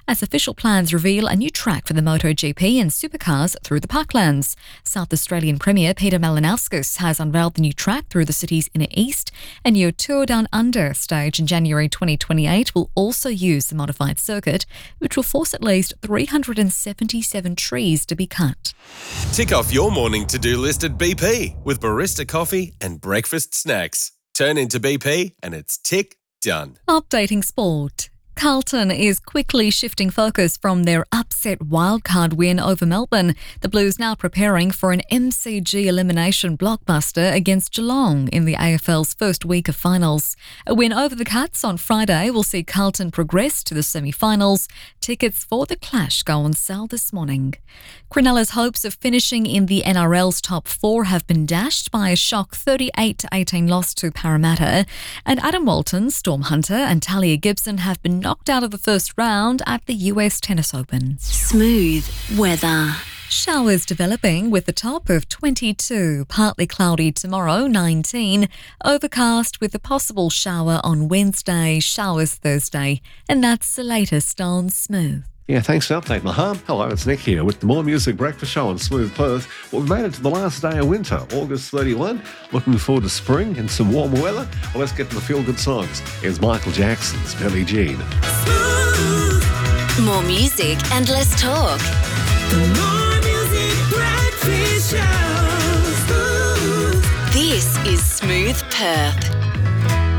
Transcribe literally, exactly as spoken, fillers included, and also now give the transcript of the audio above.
as official plans reveal a new track for the MotoGP and supercars through the Parklands. South Australian Premier Peter Malinauskas has unveiled the new track through the city's inner east. A new Tour Down Under stage in January twenty twenty-eight will also use the modified circuit, which will force at least three hundred seventy-seven trees to be cut. Tick off your morning to-do list at B P with barista coffee and breakfast snacks. Turn into B P and it's tick done. Updating sport. Carlton is quickly shifting focus from their upset wildcard win over Melbourne. The Blues now preparing for an M C G elimination blockbuster against Geelong in the A F L's first week of finals. A win over the Cats on Friday will see Carlton progress to the semi-finals. Tickets for the clash go on sale this morning. Cronulla's hopes of finishing in the N R L's top four have been dashed by a shock thirty-eight to eighteen loss to Parramatta. And Adam Walton, Storm Hunter and Talia Gibson have been knocked out of the first round at the U S Tennis Open. Smooth weather. Showers developing with a top of twenty-two, partly cloudy tomorrow, nineteen, overcast with a possible shower on Wednesday, showers Thursday, and that's the latest on Smooth. Yeah, thanks for the update, Maham. Hello, it's Nick here with the More Music Breakfast Show on Smooth Perth. Well, we've made it to the last day of winter, August thirty-first. Looking forward to spring and some warmer weather. Well, let's get to the feel-good songs. Here's Michael Jackson's Billie Jean. Smooth. More music and less talk. More Music Breakfast Show. Smooth. This is Smooth Perth.